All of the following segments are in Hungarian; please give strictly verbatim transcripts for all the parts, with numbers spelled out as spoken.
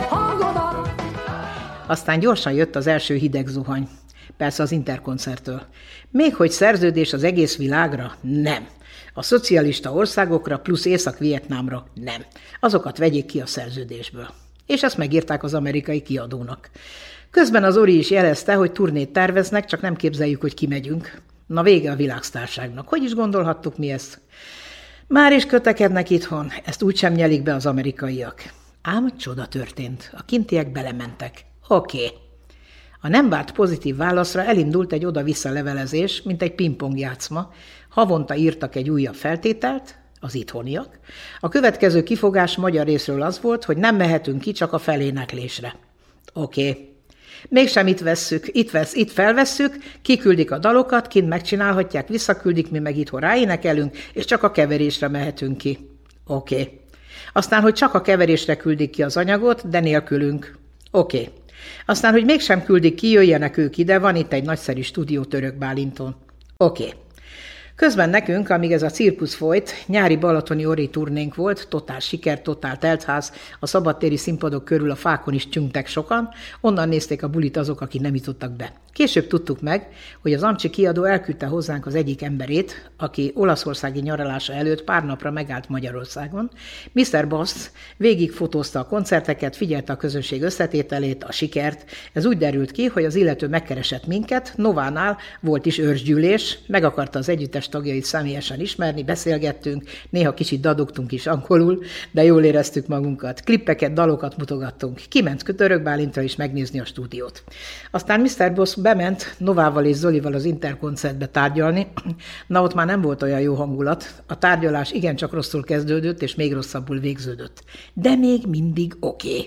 hangodat. Aztán gyorsan jött az első hideg zuhany. Persze az Interkoncerttől. Még hogy szerződés az egész világra? Nem. A szocialista országokra plusz Észak-Vietnámra? Nem. Azokat vegyék ki a szerződésből. És ezt megírták az amerikai kiadónak. Közben az Ori is jelezte, hogy turnét terveznek, csak nem képzeljük, hogy kimegyünk. Na vége a világsztárságnak. Hogy is gondolhattuk mi ezt? Már is kötekednek itthon, ezt úgysem nyelik be az amerikaiak. Ám csoda történt. A kintiek belementek. Oké. Okay. A nem várt pozitív válaszra elindult egy oda-vissza levelezés, mint egy pingpong játszma. Havonta írtak egy újabb feltételt, az itthoniak. A következő kifogás magyar részről az volt, hogy nem mehetünk ki csak a feléneklésre. Oké. Okay. Mégsem itt vesszük, itt, vesz, itt felvesszük, kiküldik a dalokat, kint megcsinálhatják, visszaküldik, mi meg itthon ráénekelünk, és csak a keverésre mehetünk ki. Oké. Okay. Aztán, hogy csak a keverésre küldik ki az anyagot, de nélkülünk. Oké. Okay. Aztán, hogy mégsem küldik ki, jöjjenek ők ide, van itt egy nagyszerű stúdió Török Bálinton. Oké. Okay. Közben nekünk, amíg ez a cirkusz folyt, nyári balatoni Ori turnénk volt, totál siker, totál teltház, a szabadtéri színpadok körül a fákon is csüngtek sokan, onnan nézték a bulit azok, akik nem jutottak be. Később tudtuk meg, hogy az Amcsi kiadó elküldte hozzánk az egyik emberét, aki olaszországi nyaralása előtt pár napra megállt Magyarországon. miszter Bass végig fotózta a koncerteket, figyelte a közönség összetételét, a sikert. Ez úgy derült ki, hogy az illető megkeresett minket, Novánál volt is őrsgyűlés, meg akarta az együttes tagjait személyesen ismerni, beszélgettünk, néha kicsit dadogtunk is angolul, de jól éreztük magunkat. Klippeket, dalokat mutogattunk. Kiment Török Bálintra is megnézni a stúdiót. Aztán miszter Bass bement Novával és Zolival az Interkoncertbe tárgyalni. Na, ott már nem volt olyan jó hangulat. A tárgyalás igencsak rosszul kezdődött, és még rosszabbul végződött. De még mindig oké. Okay.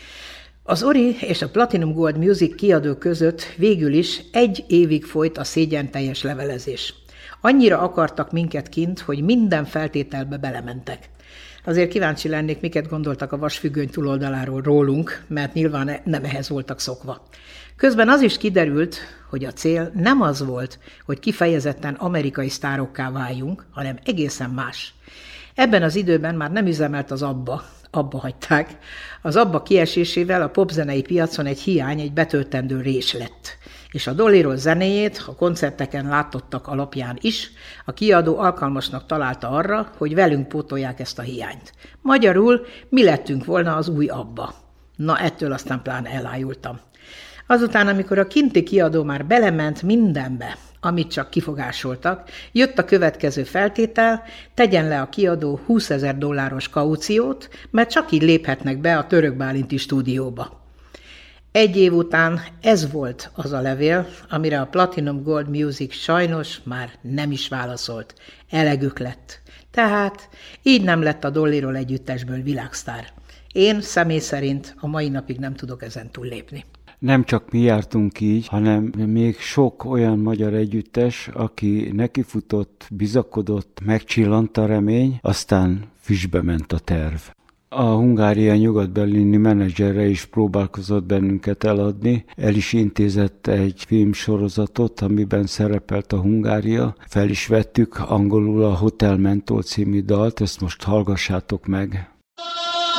Az Ori és a Platinum Gold Music kiadó között végül is egy évig folyt a szégyenteljes levelezés. Annyira akartak minket kint, hogy minden feltételbe belementek. Azért kíváncsi lennék, miket gondoltak a vasfüggöny túloldaláról rólunk, mert nyilván nem ehhez voltak szokva. Közben az is kiderült, hogy a cél nem az volt, hogy kifejezetten amerikai sztárokká váljunk, hanem egészen más. Ebben az időben már nem üzemelt az Abba, abba hagyták. Az Abba kiesésével a popzenei piacon egy hiány, egy betöltendő rés lett. És a Dolly Roll zenéjét a koncerteken látottak alapján is, a kiadó alkalmasnak találta arra, hogy velünk pótolják ezt a hiányt. Magyarul mi lettünk volna az új Abba. Na, ettől aztán pláne elájultam. Azután, amikor a kinti kiadó már belement mindenbe, amit csak kifogásoltak, jött a következő feltétel, tegyen le a kiadó húszezer dolláros kauciót, mert csak így léphetnek be a Török Bálinti stúdióba. Egy év után ez volt az a levél, amire a Platinum Gold Music sajnos már nem is válaszolt. Elegük lett. Tehát így nem lett a Dollyról együttesből világsztár. Én személy szerint a mai napig nem tudok ezen túllépni. Nem csak mi jártunk így, hanem még sok olyan magyar együttes, aki nekifutott, bizakodott, megcsillant a remény, aztán füstbe ment a terv. A Hungária nyugat-berlini menedzserre is próbálkozott bennünket eladni. El is intézett egy filmsorozatot, amiben szerepelt a Hungária. Fel is vettük angolul a Hotel Mentol című dalt, ezt most hallgassátok meg.